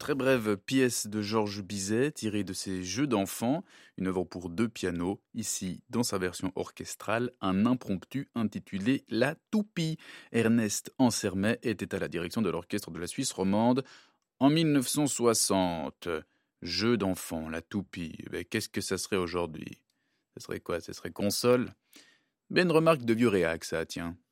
très brève pièce de Georges Bizet tirée de ses Jeux d'enfants, une œuvre pour 2 pianos, ici dans sa version orchestrale, un impromptu intitulé La Toupie. Ernest Ansermet était à la direction de l'orchestre de la Suisse romande en 1960. Jeux d'enfants, La Toupie, qu'est-ce que ça serait aujourd'hui? Ça serait quoi? Ça serait console? Une remarque de vieux réac, ça, tiens.